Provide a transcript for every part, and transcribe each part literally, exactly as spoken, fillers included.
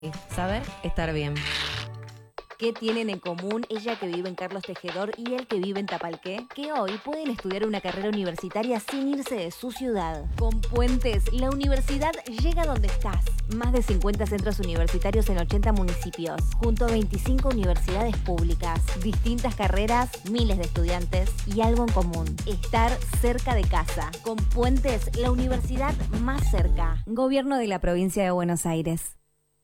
Saber estar bien. ¿Qué tienen en común ella que vive en Carlos Tejedor y él que vive en Tapalqué? Que hoy pueden estudiar una carrera universitaria sin irse de su ciudad. Con Puentes, la universidad llega donde estás. Más de cincuenta centros universitarios en ochenta municipios, junto a veinticinco universidades públicas. Distintas carreras, miles de estudiantes y algo en común: estar cerca de casa. Con Puentes, la universidad más cerca. Gobierno de la Provincia de Buenos Aires.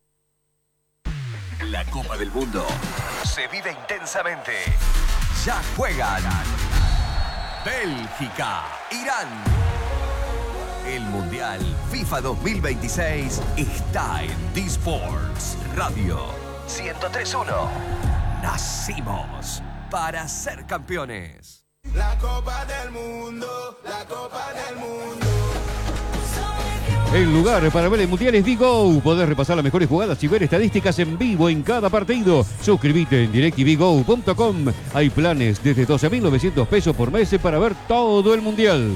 La Copa del Mundo se vive intensamente. Ya juegan Bélgica, Irán. El Mundial FIFA dos mil veintiséis está en D-Sports Radio ciento tres punto uno. Nacimos para ser campeones. La Copa del Mundo, la Copa del Mundo. El lugar para ver el Mundial es Vigo. Podés repasar las mejores jugadas y ver estadísticas en vivo en cada partido. Suscríbete en directv go punto com. Hay planes desde doce mil novecientos pesos por mes para ver todo el Mundial.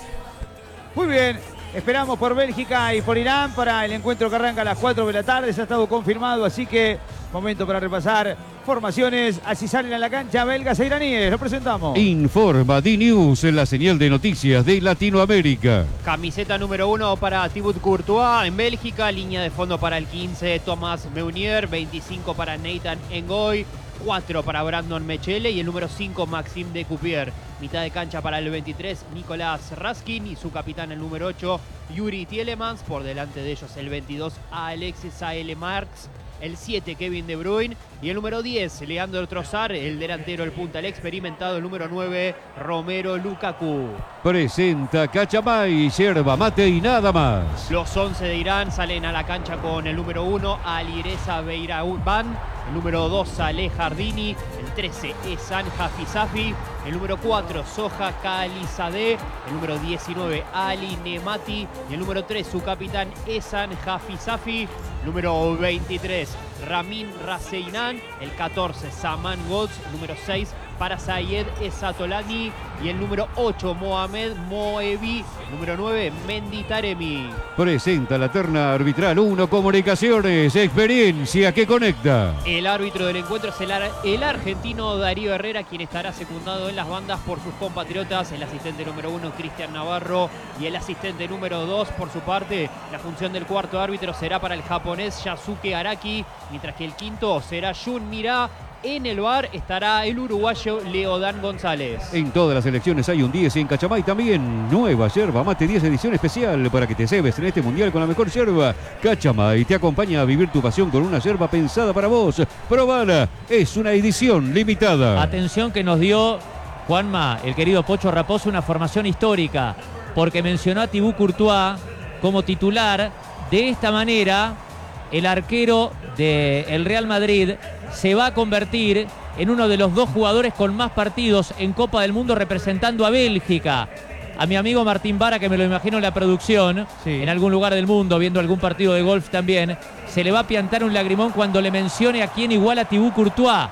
Muy bien, esperamos por Bélgica y por Irán para el encuentro que arranca a las cuatro de la tarde. Ya ha estado confirmado, así que momento para repasar formaciones. Así salen a la cancha belgas e iraníes. Lo presentamos. Informa D-News, la señal de noticias de Latinoamérica. Camiseta número uno para Thibaut Courtois en Bélgica. Línea de fondo para el quince, Thomas Meunier. veinticinco para Nathan Ngoy. cuatro para Brandon Mechele y el número cinco, Maxime de Cupier. Mitad de cancha para el veintitrés, Nicolás Raskin, y su capitán, el número ocho, Yuri Tielemans. Por delante de ellos el veintidós, Alexis Saele-Marx. El siete, Kevin De Bruyne. Y el número diez, Leandro Trossard. El delantero, el punta, el experimentado, el número nueve, Romero Lukaku. Presenta Cachamay, yerba mate y nada más. Los once de Irán salen a la cancha con el número uno, Alireza Beiraban. El número dos, Saleh Jardini. El trece, Ehsan Hafizafi. El número cuatro, Soha Khalizadeh. El número diecinueve, Ali Nemati. Y el número tres, su capitán, Ehsan Hafizafi. Número veintitrés, Ramin Raseinan. El catorce, Saman Ghodz. El número seis, para Sayed Esatolani. Y el número ocho, Mohamed Moebi. El número nueve, Mendy Taremi. Presenta la terna arbitral uno Comunicaciones, experiencia que conecta. El árbitro del encuentro es el, ar el argentino Darío Herrera, quien estará secundado en las bandas por sus compatriotas. El asistente número uno, Cristian Navarro. Y el asistente número dos, por su parte, la función del cuarto árbitro será para el japonés Yasuke Araki. Mientras que el quinto será Jun Mira. En el V A R estará el uruguayo Leodán González. En todas las elecciones hay un diez y en Cachamay también. Nueva yerba mate diez, edición especial para que te cebes en este mundial con la mejor yerba. Cachamay te acompaña a vivir tu pasión con una yerba pensada para vos. Probala, es una edición limitada. Atención que nos dio Juanma, el querido Pocho Raposo, una formación histórica, porque mencionó a Thibaut Courtois como titular. De esta manera, el arquero del Real Madrid se va a convertir en uno de los dos jugadores con más partidos en Copa del Mundo representando a Bélgica. A mi amigo Martín Vara, que me lo imagino en la producción, sí, en algún lugar del mundo, viendo algún partido de golf también, se le va a piantar un lagrimón cuando le mencione a quién iguala a Thibaut Courtois.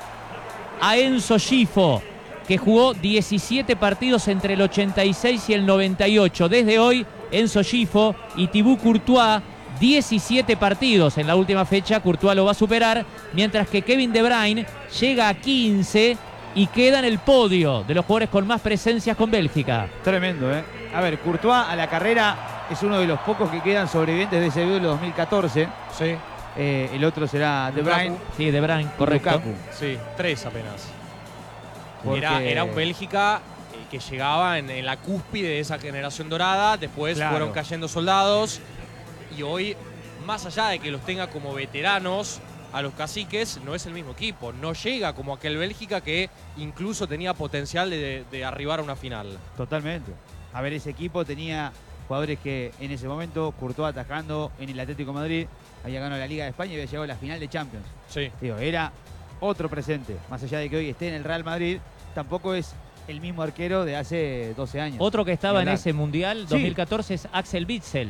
A Enzo Scifo, que jugó diecisiete partidos entre el ochenta y seis y el noventa y ocho. Desde hoy, Enzo Scifo y Thibaut Courtois, diecisiete partidos. En la última fecha Courtois lo va a superar, mientras que Kevin De Bruyne llega a quince y queda en el podio de los jugadores con más presencias con Bélgica. Tremendo, ¿eh? A ver, Courtois a la carrera es uno de los pocos que quedan sobrevivientes de ese duelo dos mil catorce. Sí. Eh, el otro será De Bruyne. Sí, De Bruyne, correcto. Lukaku. Sí, tres apenas. Porque... Era, era un Bélgica eh, que llegaba en, en la cúspide de esa generación dorada. Después Claro. fueron cayendo soldados. Y hoy, más allá de que los tenga como veteranos a los caciques, no es el mismo equipo. No llega como aquel Bélgica que incluso tenía potencial de, de arribar a una final. Totalmente. A ver, ese equipo tenía jugadores que en ese momento, Courtois atajando en el Atlético de Madrid, había ganado la Liga de España y había llegado a la final de Champions. Sí. Digo, era otro presente. Más allá de que hoy esté en el Real Madrid, tampoco es el mismo arquero de hace doce años. Otro que estaba en hablar. ese Mundial Sí. dos mil catorce es Axel Witsel.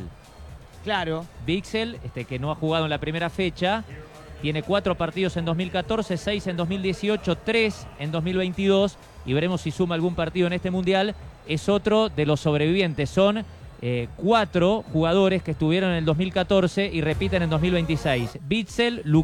Claro. Witsel, este, que no ha jugado en la primera fecha, tiene cuatro partidos en dos mil catorce, seis en dos mil dieciocho, tres en dos mil veintidós, y veremos si suma algún partido en este Mundial. Es otro de los sobrevivientes. Son eh, cuatro jugadores que estuvieron en el dos mil catorce y repiten en dos mil veintiséis. Bitzel,